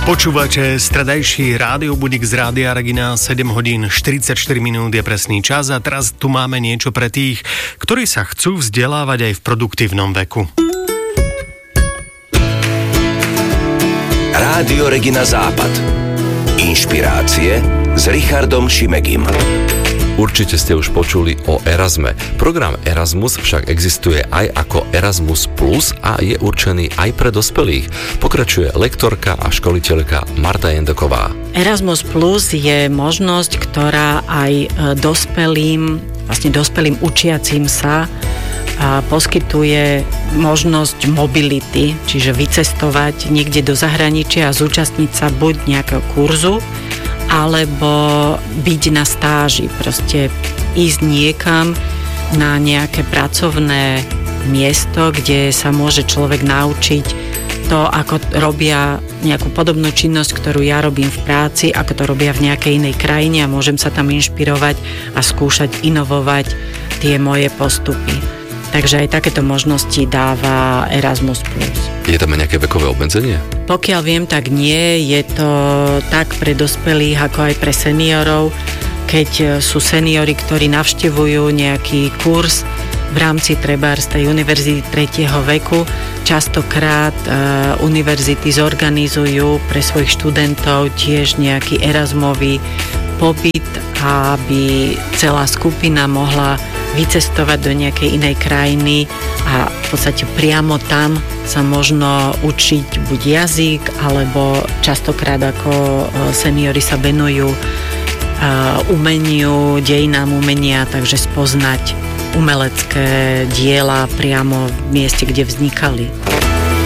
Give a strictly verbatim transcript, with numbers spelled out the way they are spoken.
Počúvate stredajší rádiobudík z Rádia Regina, sedem hodín štyridsaťštyri minút je presný čas a teraz tu máme niečo pre tých, ktorí sa chcú vzdelávať aj v produktívnom veku. Rádio Regina Západ. Inšpirácie s Richardom Šimegim. Určite ste už počuli o Erasme. Program Erasmus však existuje aj ako Erasmus Plus a je určený aj pre dospelých. Pokračuje lektorka a školiteľka Marta Jendoková. Erasmus Plus je možnosť, ktorá aj dospelým, vlastne dospelým učiacim sa a poskytuje možnosť mobility, čiže vycestovať niekde do zahraničia a zúčastniť sa buď nejakého kurzu, alebo byť na stáži, proste ísť niekam na nejaké pracovné miesto, kde sa môže človek naučiť to, ako robia nejakú podobnú činnosť, ktorú ja robím v práci, ako to robia v nejakej inej krajine a môžem sa tam inšpirovať a skúšať inovovať tie moje postupy. Takže aj takéto možnosti dáva Erasmus plus. Je tam nejaké vekové obmedzenie? Pokiaľ viem, tak nie. Je to tak pre dospelých, ako aj pre seniorov. Keď sú seniori, ktorí navštevujú nejaký kurz v rámci trebárs tej univerzity tretieho veku, častokrát e, univerzity zorganizujú pre svojich študentov tiež nejaký Erasmový pobyt, aby celá skupina mohla vycestovať do nejakej inej krajiny a v podstate priamo tam sa možno učiť buď jazyk, alebo častokrát ako seniori sa venujú umeniu, dejinám umenia, takže spoznať umelecké diela priamo v mieste, kde vznikali.